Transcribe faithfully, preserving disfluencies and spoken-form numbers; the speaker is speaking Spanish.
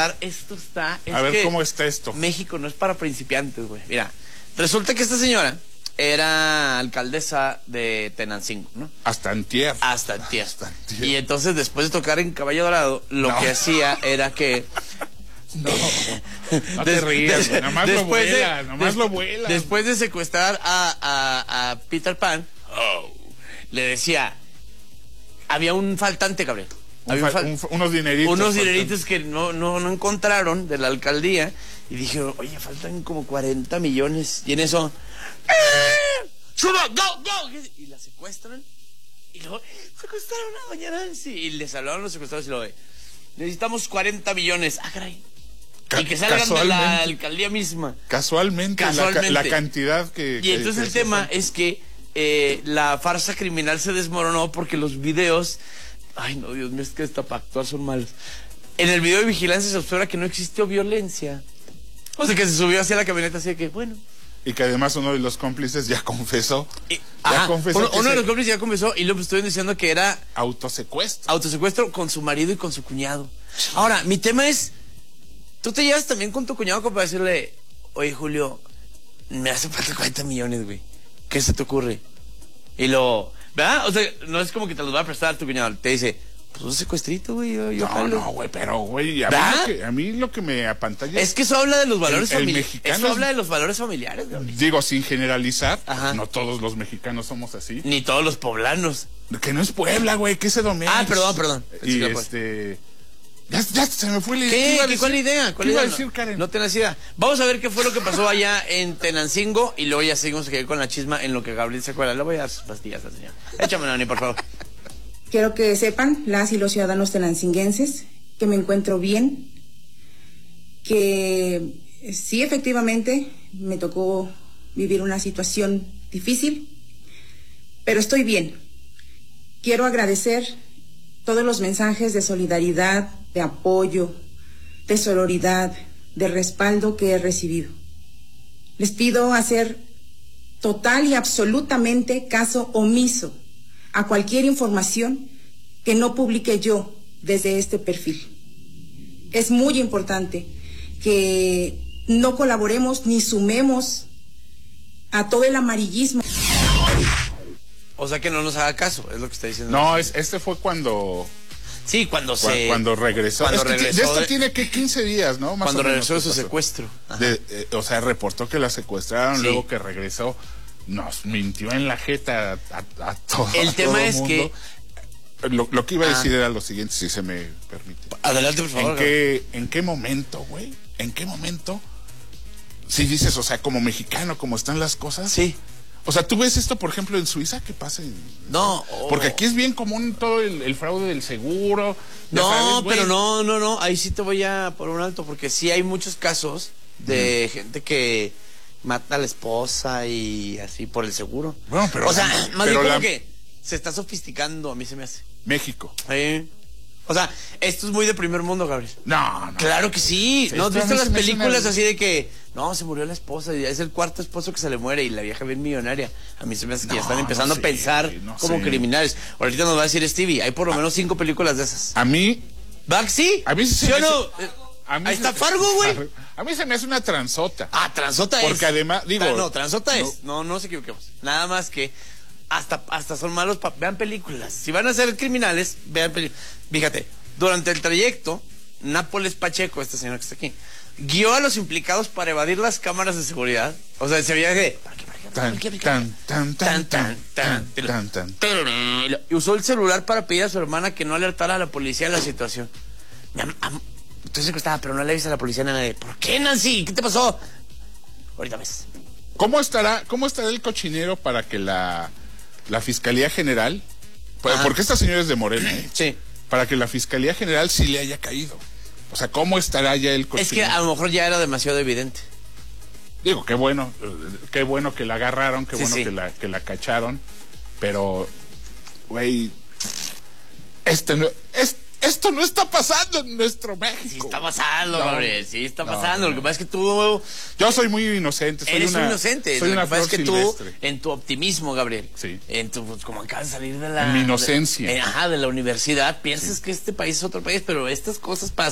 contar, esto está... Es a ver, que ¿cómo está esto? México no es para principiantes, güey. Mira, resulta que esta señora era alcaldesa de Tenancingo, ¿no? Hasta antier. Hasta antier. Hasta antier. Y entonces, después de tocar en Caballo Dorado, lo no. que hacía era que... No, no te rías, güey. Nomás lo vuela, de, nomás lo vuela. Después de secuestrar a, a, a Peter Pan, oh, le decía... Había un faltante, Gabriel. Un fa fal un, unos dineritos. Unos dineritos que no, no, no encontraron de la alcaldía. Y dije, oye, faltan como cuarenta millones. Y en eso... ¡Suba! ¡Go! ¡Go! Y la secuestran. Y luego, secuestraron a doña Nancy. Y les hablaron los secuestrados y luego, necesitamos cuarenta millones. Ah, caray. Ca y que salgan de la alcaldía misma. Casualmente, Casualmente. La, la cantidad que... Y que, entonces que el tema fue. es que eh, la farsa criminal se desmoronó porque los videos... Ay, no, Dios mío, es que hasta para actuar son malos. En el video de vigilancia se observa que no existió violencia. O sea, que se subió hacia la camioneta así de que, bueno... Y que además uno de los cómplices ya confesó. Y, ya ajá, confesó uno, que uno se... de los cómplices ya confesó y luego estuvieron diciendo que era... Autosecuestro. Autosecuestro con su marido y con su cuñado. Ahora, mi tema es... Tú te llevas también con tu cuñado como para decirle... Oye, Julio, me hace falta cuarenta millones, güey. ¿Qué se te ocurre? Y lo... ¿Verdad? O sea, no es como que te los va a prestar tu cuñado. Te dice... Pues un secuestrito, güey. Yo, yo no, jalo. no, güey, pero, güey, a, mí lo que, a mí lo que me apantalla es que eso habla de los valores familiares. Eso es, habla de los valores familiares, güey. Digo, sin generalizar, Ajá. no todos los mexicanos somos así. Ni todos los poblanos. Que no es Puebla, güey, que es Edomex. Ah, perdón, perdón. Y sí, este... Ya, ya se me fue la idea. ¿Qué? ¿Cuál idea? ¿Cuál idea? idea? A decir, Karen? No, no tenés idea. Vamos a ver qué fue lo que pasó allá en Tenancingo y luego ya seguimos aquí con la chisma en lo que Gabriel se acuerda. Le voy a dar sus pastillas al señor. Échame, Nani, por favor. Quiero que sepan, las y los ciudadanos tenancinguenses, que me encuentro bien, que sí, efectivamente, me tocó vivir una situación difícil, pero estoy bien. Quiero agradecer todos los mensajes de solidaridad, de apoyo, de sororidad, de respaldo que he recibido. Les pido hacer total y absolutamente caso omiso a cualquier información que no publique yo desde este perfil. Es muy importante que no colaboremos ni sumemos a todo el amarillismo. O sea, que no nos haga caso, es lo que está diciendo. No, es, este fue cuando... Sí, cuando se... Cuando regresó. Cuando es que regresó de esto de... tiene que quince días, ¿no? Más cuando o menos regresó de su secuestro. De, eh, o sea, reportó que la secuestraron, sí. luego que regresó. Nos mintió en la jeta a, a, a todo El a tema todo es mundo. que... Lo, lo que iba a decir ah. era lo siguiente, si se me permite. Adelante, por favor. ¿En qué, ¿en qué momento, güey? ¿En qué momento? Si dices, o sea, como mexicano, como están las cosas. Sí. O sea, ¿tú ves esto, por ejemplo, en Suiza? ¿Qué pasa? En... No. Oh. Porque aquí es bien común todo el, el fraude del seguro. No, sabes, pero no, no, no. Ahí sí te voy a por un alto, porque sí hay muchos casos de mm. gente que mata a la esposa y así por el seguro. Bueno, pero... O sea, la, más bien como la... que se está sofisticando, a mí se me hace. México. Sí. O sea, esto es muy de primer mundo, Gabriel. No, no. Claro que sí. sí ¿No has visto las películas una... así de que no, se murió la esposa y es el cuarto esposo que se le muere y la vieja bien millonaria? A mí se me hace que no, ya están empezando no sé, a pensar no como sé. criminales. Ahorita nos va a decir Stevie, hay por lo menos cinco películas de esas. A mí... ¿Back sí? A mí sí. ¿Sí o no? A mí Ahí está se... Fargo, güey. A mí se me hace una transota. Ah, transota Porque es. Porque además, digo... No, transota no. es. No, no nos equivoquemos. Nada más que hasta, hasta son malos. Pa... Vean películas. Si van a ser criminales, vean películas. Fíjate, durante el trayecto, Nápoles Pacheco, este señor que está aquí, guió a los implicados para evadir las cámaras de seguridad. O sea, se veía que... Tan, tan, tan, tan, tan, tan, tan, tan. Y usó el celular para pedir a su hermana que no alertara a la policía de la situación. Estoy secuestrada, pero no le avisas a la policía a nadie. ¿Por qué, Nancy? ¿Qué te pasó? Ahorita ves. ¿Cómo estará, cómo estará el cochinero para que la, la Fiscalía General... Ajá. Porque esta señora es de Morena, ¿eh? Sí. Para que la Fiscalía General sí le haya caído. O sea, ¿cómo estará ya el cochinero? Es que a lo mejor ya era demasiado evidente. Digo, qué bueno, qué bueno que la agarraron, qué sí, bueno sí. que la que la cacharon, pero, güey, este no, es, esto no está pasando en nuestro México. Sí está pasando, no, Gabriel, sí está pasando. No, Lo que pasa es que tú... Yo soy muy inocente. Soy Eres una, un inocente. Soy Lo una que pasa es que silvestre. tú, en tu optimismo, Gabriel, sí. en tu, pues, como acabas de salir de la... En mi inocencia. De, eh, ajá, de la universidad, piensas sí. que este país es otro país, pero estas cosas pasan.